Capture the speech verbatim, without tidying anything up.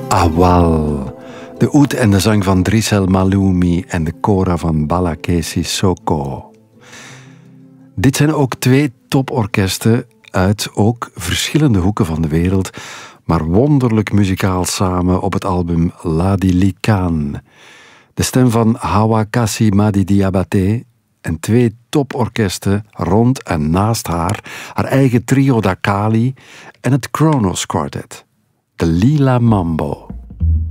Awal. De oud en de zang van Drissel Maloumi en de kora van Balaké Sissoko. Dit zijn ook twee toporkesten uit ook verschillende hoeken van de wereld, maar wonderlijk muzikaal samen op het album Ladi Likan. De stem van Hawa Kassi Madi Diabaté en twee toporkesten rond en naast haar, haar eigen trio Dakali en het Kronos Quartet, de Lila Mambo.